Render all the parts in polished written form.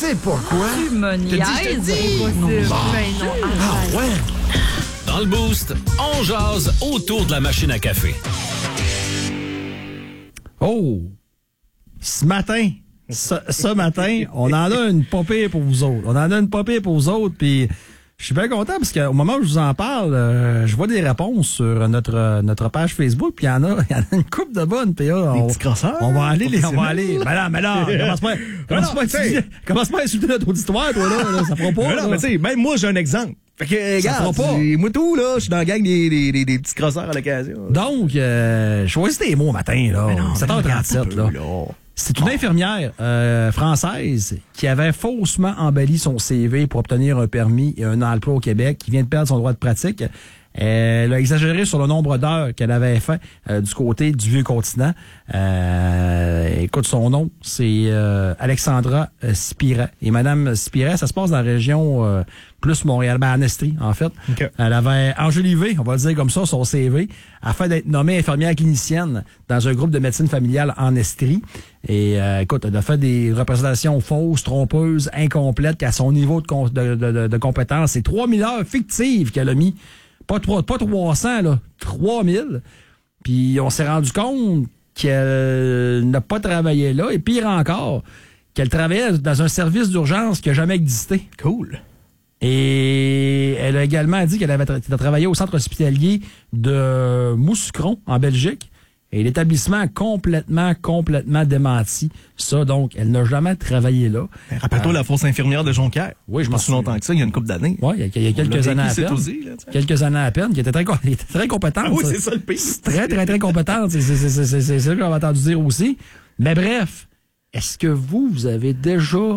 sais pas quoi. Tu me niaises. Ben non, Ah ouais? Dans le Boost, on jase autour de la machine à café. Oh! Ce matin, on en a une pas pire pour vous autres. Puis je suis bien content parce qu'au moment où je vous en parle, je vois des réponses sur notre page Facebook. Puis il y en a une couple de bonnes. Puis là, Des petits crosseurs. on va aller. Mais là, commence pas à insulter notre auditoire, toi, là. Ça fera pas. Mais non, mais tu sais, même moi, j'ai un exemple. Fait que, regarde, moi tout, là, je suis dans la gang des petits crosseurs à l'occasion. Donc, choisis tes mots au matin, là. 7h37, là. C'est une infirmière française qui avait faussement embelli son CV pour obtenir un permis et un emploi au Québec, qui vient de perdre son droit de pratique. Elle a exagéré sur le nombre d'heures qu'elle avait fait du côté du Vieux-Continent. Écoute, son nom, c'est Alexandra Spiret. Et Madame Spiret, ça se passe dans la région plus Montréal, en Estrie, en fait. Okay. Elle avait enjolivé, on va dire comme ça, son CV, afin d'être nommée infirmière clinicienne dans un groupe de médecine familiale en Estrie. Et écoute, elle a fait des représentations fausses, trompeuses, incomplètes, qu'à son niveau de compétence, c'est 3000 heures fictives qu'elle a mis. Pas 300, là, 3000. Puis on s'est rendu compte qu'elle n'a pas travaillé là. Et pire encore, qu'elle travaillait dans un service d'urgence qui n'a jamais existé. Cool. Et elle a également dit qu'elle avait travaillé au centre hospitalier de Mouscron, en Belgique. Et l'établissement a complètement démenti ça. Donc, elle n'a jamais travaillé là. Ben, rappelle-toi la fausse infirmière de Jonquière. Oui, je m'en souviens. Longtemps que ça, il y a une couple d'années. Oui, il y a quelques années à peine. Quelques années à peine, qui était très compétente. Ah oui, c'est ça le pire. Très compétente. C'est ça que j'avais entendu dire aussi. Mais bref, est-ce que vous avez déjà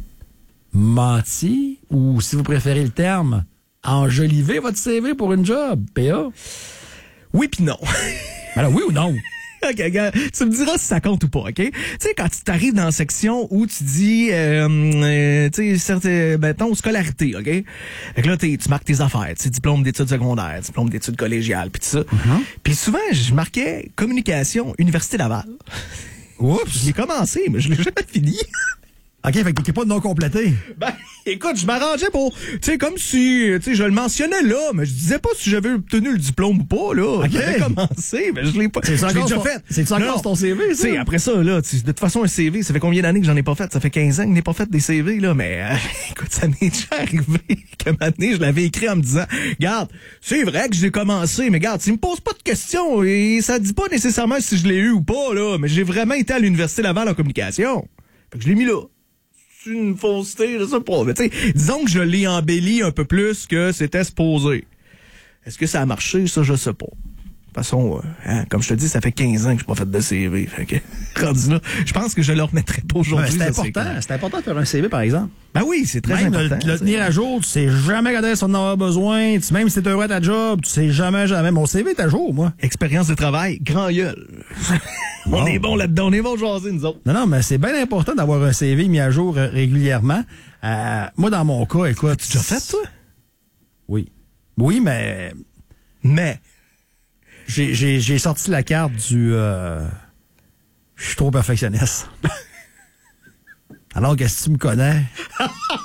menti, ou si vous préférez le terme, enjolivé votre CV pour une job, PA? Oui puis non. Alors, oui ou non? OK, gars, tu me diras si ça compte ou pas, OK? Tu sais, quand tu t'arrives dans la section où tu dis, tu sais, mettons, scolarité, OK? Fait que là, tu marques tes affaires, tu sais, diplôme d'études secondaires, diplôme d'études collégiales, puis tout ça. Puis souvent, je marquais communication, Université Laval. Oups! J'ai commencé, mais je l'ai jamais fini. OK, fait que t'es pas de non complété. Ben, écoute, je m'arrangeais pour, tu sais, comme si, tu sais, je le mentionnais là, mais je disais pas si j'avais obtenu le diplôme ou pas, là. OK. J'avais commencé, mais je l'ai pas. C'est déjà fait. C'est encore sur ton CV, ça? Tu sais, après ça, là, de toute façon, un CV, ça fait combien d'années que j'en ai pas fait? Ça fait 15 ans que je n'ai pas fait des CV, là, mais, écoute, ça m'est déjà arrivé qu'à un moment donné, je l'avais écrit en me disant, regarde, c'est vrai que j'ai commencé, mais regarde, tu me poses pas de questions et ça dit pas nécessairement si je l'ai eu ou pas, là, mais j'ai vraiment été à l'Université Laval en communication. Fait que je l'ai mis là. Une fausseté, je sais pas. Mais tu sais, disons que je l'ai embelli un peu plus que c'était supposé. Est-ce que ça a marché? Ça, je sais pas. De toute façon, comme je te dis, ça fait 15 ans que je n'ai pas fait de CV. Fait que, rendu là, je pense que je le remettrai pas aujourd'hui. C'est important de faire un CV, par exemple. Ben oui, c'est très important. Le tenir à jour, tu sais jamais quand est-ce qu'on en a besoin. Même si t'es heureux à ta job, tu sais jamais. Mon CV est à jour, moi. Expérience de travail, grand gueule. On est bon là-dedans, on est bon de jaser, nous autres. Non, mais c'est bien important d'avoir un CV mis à jour régulièrement. Moi, dans mon cas, écoute... Tu l'as fait, toi? Oui. Oui, mais... J'ai sorti la carte du... je suis trop perfectionniste. Alors que si tu me connais...